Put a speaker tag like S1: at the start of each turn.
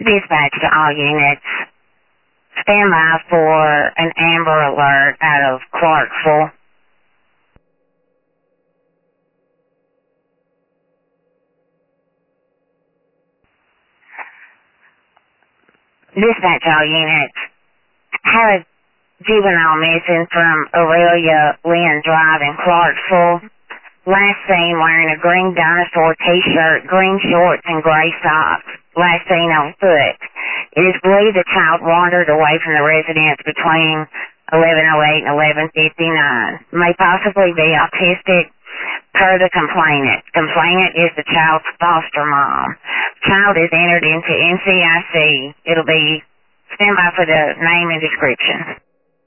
S1: Dispatch to all units. Stand by for an Amber Alert out of Clarksville. Dispatch all units. Had a juvenile missing from Aurelia Lynn Drive in Clarksville. Last seen wearing a green dinosaur t-shirt, green shorts, and gray socks. Last seen on foot. It is believed the child wandered away from the residence between 11:08 and 11:59. May possibly be autistic per the complainant. Complainant is the child's foster mom. Child is entered into NCIC. It'll be stand by for the name and description.